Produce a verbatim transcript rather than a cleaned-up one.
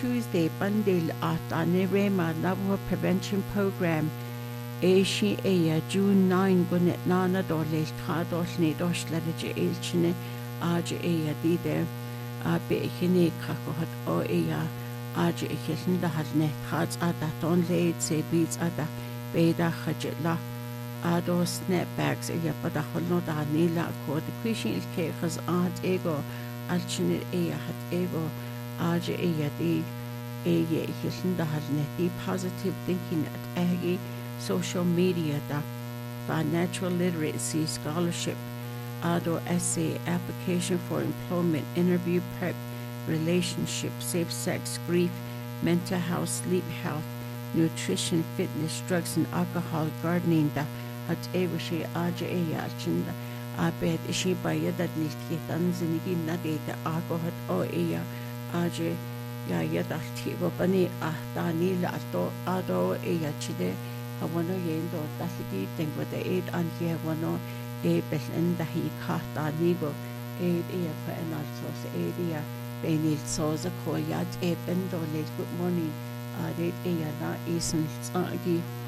Tuesday bandil at Anirema Nabwa Prevention Program Aishi Aya June ninth Gunet Nana Dole Tadoshne Doshleje Ilchine Aja Aya Dide Abekine Kakohat O Aya Aja Ikishinda Hadne Hads Adaton Laid Se Beats Ada Beda Hajitla Ado Snapbacks Aya Badaholo da Nila Ko the Quishin Ilkekas Ad Ego Alchinit Aya Hat Ego Aja Aya Di Aya Ikishinda Hadne Di Positive Thinking at Agi Social Media da Financial Literacy Scholarship Ado Essay Application for Employment Interview Prep Relationship Safe Sex Grief Mental Health Sleep Health Nutrition Fitness Drugs and Alcohol Gardening da Hat Ewashi Aja Aya Chinda Abed Ishi Bayada Nilkitan Zinigi Nagata Ago Hat O Aya Aja Ya Yada Tigo Bani Ah Danila Ado Ado Aya Chide Hawano Yendo Dasigi Tengo the aid and here wano a Belen da he kata nigo aid ea for an altos area Benil Soza Koyat a bendo late good morning Added ea na isen sagi